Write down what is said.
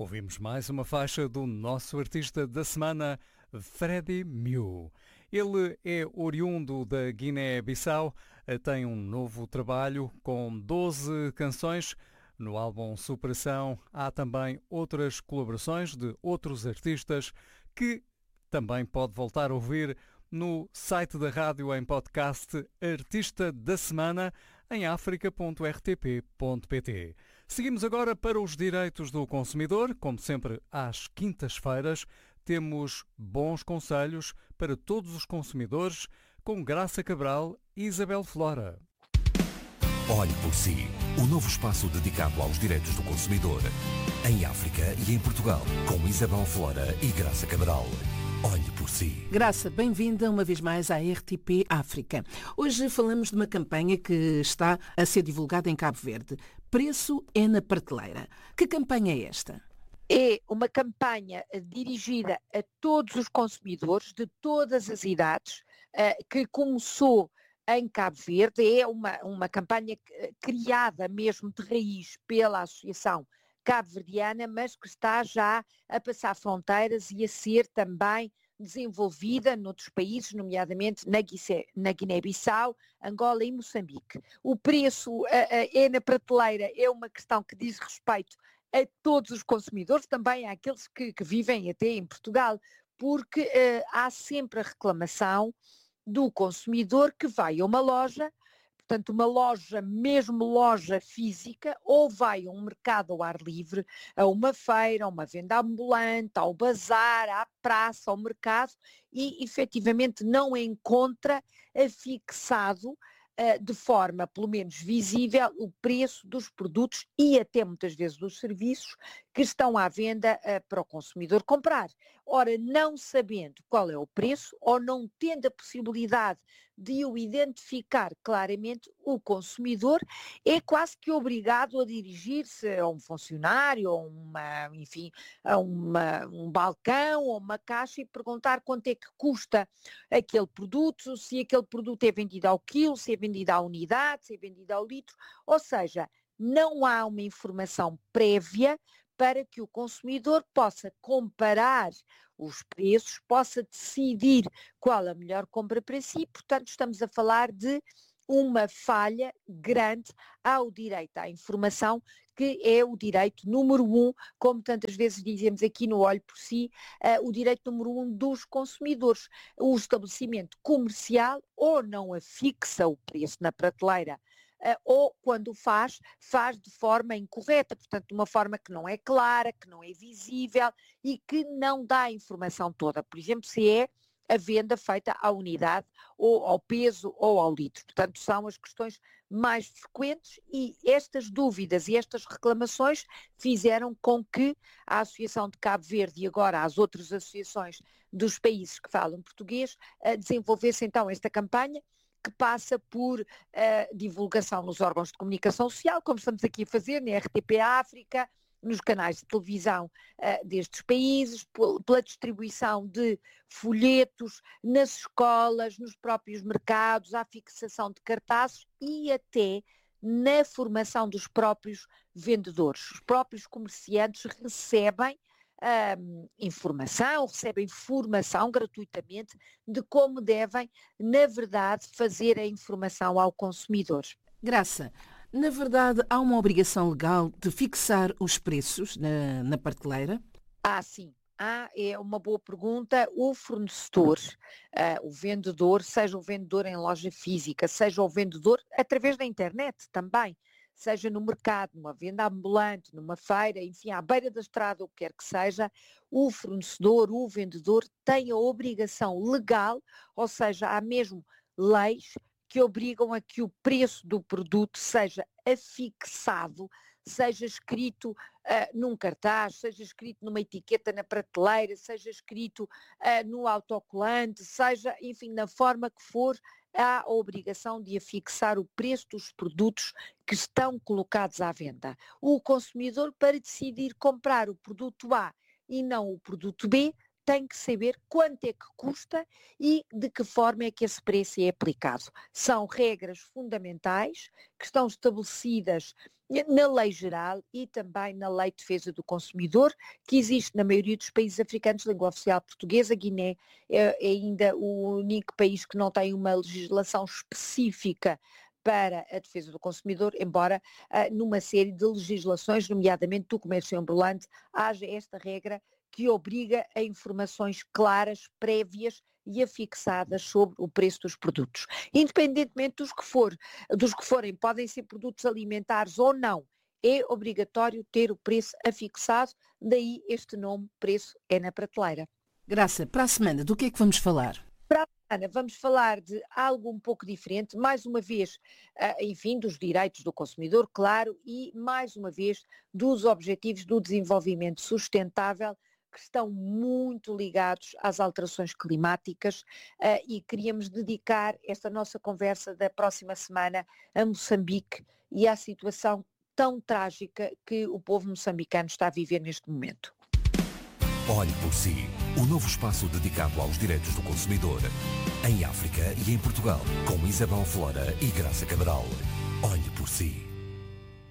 Ouvimos mais uma faixa do nosso artista da semana, Freddie Mew. Ele é oriundo da Guiné-Bissau, tem um novo trabalho com 12 canções. No álbum Superação há também outras colaborações de outros artistas que também pode voltar a ouvir no site da rádio em podcast Artista da Semana em africa.rtp.pt. Seguimos agora para os direitos do consumidor. Como sempre, às quintas-feiras, temos bons conselhos para todos os consumidores com Graça Cabral e Isabel Flora. Olhe por si, o novo espaço dedicado aos direitos do consumidor, em África e em Portugal, com Isabel Flora e Graça Cabral. Olhe por si. Graça, bem-vinda uma vez mais à RTP África. Hoje falamos de uma campanha que está a ser divulgada em Cabo Verde. Preço é na prateleira. Que campanha é esta? É uma campanha dirigida a todos os consumidores de todas as idades, que começou em Cabo Verde. É uma campanha criada mesmo de raiz pela Associação Cabo-Verdiana, mas que está já a passar fronteiras e a ser também desenvolvida noutros países, nomeadamente na Guiné-Bissau, Angola e Moçambique. O preço é na prateleira, é uma questão que diz respeito a todos os consumidores, também àqueles que vivem até em Portugal, porque há sempre a reclamação do consumidor que vai a uma loja, portanto uma loja, mesmo loja física, ou vai a um mercado ao ar livre, a uma feira, a uma venda ambulante, ao bazar, à praça, ao mercado, e efetivamente não encontra afixado de forma pelo menos visível o preço dos produtos e até muitas vezes dos serviços que estão à venda para o consumidor comprar. Ora, não sabendo qual é o preço ou não tendo a possibilidade de o identificar claramente, o consumidor é quase que obrigado a dirigir-se a um funcionário, a um balcão ou uma caixa e perguntar quanto é que custa aquele produto, se aquele produto é vendido ao quilo, se é vendido à unidade, se é vendido ao litro, ou seja, não há uma informação prévia para que o consumidor possa comparar os preços, possa decidir qual a melhor compra para si. Portanto, estamos a falar de uma falha grande ao direito à informação, que é o direito número 1, como tantas vezes dizemos aqui no Olho por Si, o direito número 1 dos consumidores. O estabelecimento comercial ou não afixa o preço na prateleira, ou quando faz de forma incorreta, portanto de uma forma que não é clara, que não é visível e que não dá a informação toda. Por exemplo, se é a venda feita à unidade, ou ao peso, ou ao litro. Portanto, são as questões mais frequentes e estas dúvidas e estas reclamações fizeram com que a Associação de Cabo Verde e agora as outras associações dos países que falam português desenvolvessem então esta campanha, que passa por divulgação nos órgãos de comunicação social, como estamos aqui a fazer, na RTP África, nos canais de televisão destes países, pela distribuição de folhetos nas escolas, nos próprios mercados, a fixação de cartazes e até na formação dos próprios vendedores. Os próprios comerciantes recebem recebem formação gratuitamente de como devem, na verdade, fazer a informação ao consumidor. Graça, na verdade há uma obrigação legal de fixar os preços na prateleira? Sim. É uma boa pergunta. O fornecedor, o vendedor, seja o vendedor em loja física, seja o vendedor através da internet também, seja no mercado, numa venda ambulante, numa feira, enfim, à beira da estrada, o que quer que seja, o fornecedor, o vendedor tem a obrigação legal, ou seja, há mesmo leis que obrigam a que o preço do produto seja afixado, seja escrito num cartaz, seja escrito numa etiqueta na prateleira, seja escrito no autocolante, seja, enfim, na forma que for, há a obrigação de afixar o preço dos produtos que estão colocados à venda. O consumidor, para decidir comprar o produto A e não o produto B, tem que saber quanto é que custa e de que forma é que esse preço é aplicado. São regras fundamentais que estão estabelecidas na Lei Geral e também na Lei de Defesa do Consumidor, que existe na maioria dos países africanos de língua oficial portuguesa. A Guiné é ainda o único país que não tem uma legislação específica para a defesa do consumidor, embora numa série de legislações, nomeadamente do comércio ambulante, haja esta regra que obriga a informações claras, prévias e afixadas sobre o preço dos produtos. Independentemente dos que forem, podem ser produtos alimentares ou não, é obrigatório ter o preço afixado, daí este nome, preço é na prateleira. Graça, para a semana, do que é que vamos falar? Para a semana vamos falar de algo um pouco diferente, mais uma vez, enfim, dos direitos do consumidor, claro, e mais uma vez dos objetivos do desenvolvimento sustentável, que estão muito ligados às alterações climáticas, e queríamos dedicar esta nossa conversa da próxima semana a Moçambique e à situação tão trágica que o povo moçambicano está a viver neste momento. Olhe por si, o novo espaço dedicado aos direitos do consumidor, em África e em Portugal, com Isabel Flora e Graça Cabral. Olhe por si.